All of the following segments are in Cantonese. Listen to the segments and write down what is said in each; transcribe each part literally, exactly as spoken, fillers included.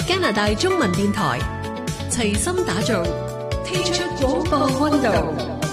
加拿大中文電台齊心打造，踢出廣播溫度。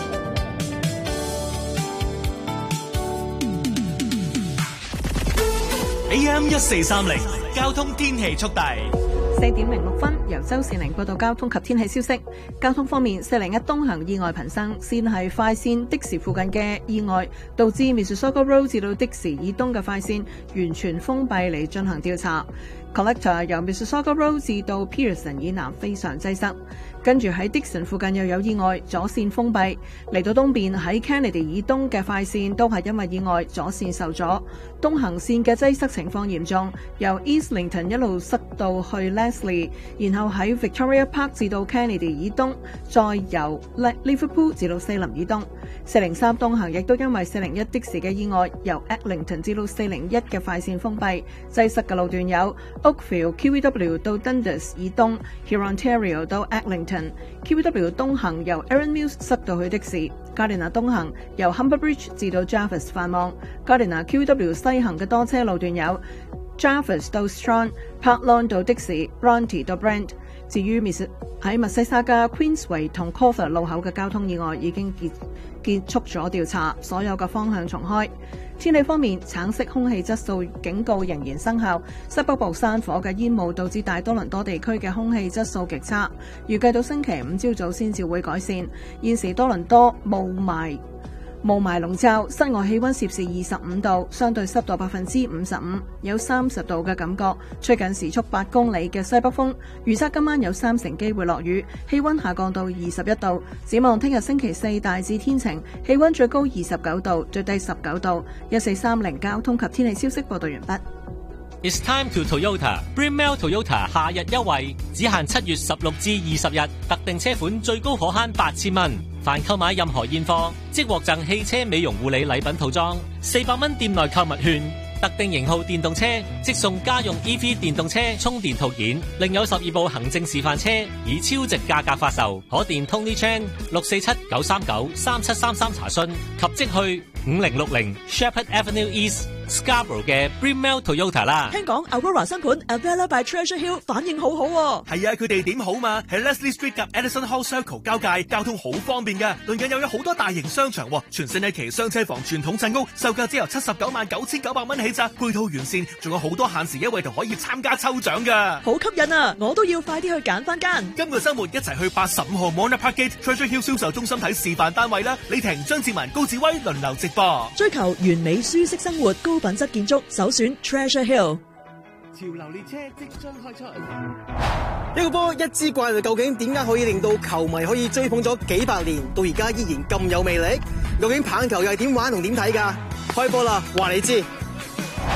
A M 一四三零交通天氣速遞。 四點零六分，由周善玲報道交通及天氣消息。交通方面，四零一東行意外頻生，先係快線的士附近嘅意外，導致 Mississauga Road 至到的士以東嘅快線完全封閉嚟進行調查。Collector 由 Mississauga Road 至到 Pearson 以南非常擠塞，跟住喺 Dixon 附近又有意外，左線封閉。嚟到東邊喺 Kennedy 以東嘅快線都係因為意外，左線受阻。東行線嘅擠塞情況嚴重，由 Islington 一路塞到去 Leslie， 然後喺 Victoria Park 至到 Kennedy 以東，再由 Liverpool 至到西林以東。四零三東行亦都因為四零一的士嘅意外，由 Eglinton 至到四零一嘅快線封閉，擠塞嘅路段有 Oakville Q E W 到 Dundas 以東 ，Hurontario 到 Eglinton，Q E W 東行由 Erin Mills 塞到去的士 ，Gardiner 東行由 Humber Bridge 至到 Jarvis 繁忙 ，Gardiner Q E W 西行嘅多車路段有 Jarvis 到 Strong、Park Lawn 到的士 ，Bronte 到 Brent。至於喺密西沙加 Queensway 同 Caulfield 路口嘅交通意外已經結結束咗調查，所有嘅方向重開。天氣方面，橙色空氣質素警告仍然生效。西北部山火嘅煙霧導致大多倫多地區嘅空氣質素極差，預計到星期五朝早先至會改善。現時多倫多霧霾霧霾籠罩，室外氣溫攝氏二十五度，相對濕度百分之五十五，有三十度嘅感覺，吹緊時速八公里嘅西北風。預測今晚有三成機會落雨，氣溫下降到二十一度。展望聽日星期四大致天晴，氣溫最高二十九度，最低十九度。一四三零交通及天氣消息報道完畢。 It's time to Toyota Brindale Toyota 夏日優惠，只限七月十六至二十日，特定車款最高可慳八千蚊。凡購買任何現貨，即獲贈汽車美容護理禮品套裝，四百蚊店內購物券。特定型號電動車即送家用 E V 電動車充電套件，另有十二部行政示範車以超值價格發售。可電 Tony Chan 六四七九三九三七三三查詢，及即去五零六零 Shepherd Avenue East Scarborough 嘅 Brindale Toyota 啦。 聽講 Aurora 新盤 Avella by Treasure Hill 反應好好喎。 係啊，佢地點好嘛，喺 Leslie Street 及 Edison Hall Circle 交界，交通好方便㗎。鄰近又有好多大型商場，全新一期雙車房傳統鎮屋，售價只由七十九萬九千九百蚊起咋，配套完善，仲有好多限時優惠同可以參加抽獎㗎。 好吸引啊！我都要快啲去揀翻間。 今個週末一齊去八十五號 Mona Park Gate Treasure Hill 銷售中心睇示範單位啦。李婷、張志文、高志威輪流直播。 追求完美舒適生活，高品質建築，首選 Treasure Hill。 潮流列車即將開出，一個波一支怪，究竟點解可以令到球迷可以追捧咗幾百年，到而家依然咁有魅力？究竟棒球又係點玩同點睇㗎？開波啦，話你知。